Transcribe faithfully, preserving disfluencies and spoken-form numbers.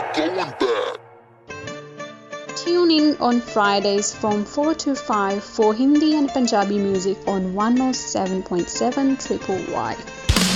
going back. Tune in on Fridays from four to five for Hindi and Punjabi music on one oh seven point seven Triple Y.